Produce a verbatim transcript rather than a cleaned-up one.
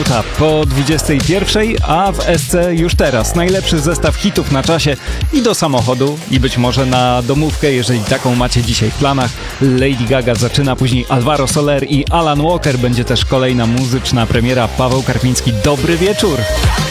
minuta po dwudziestej pierwszej, a w S C już teraz najlepszy zestaw hitów na czasie i do samochodu, i być może na domówkę, jeżeli taką macie dzisiaj w planach. Lady Gaga zaczyna, później Alvaro Soler i Alan Walker. Będzie też kolejna muzyczna premiera. Paweł Karpiński, dobry wieczór.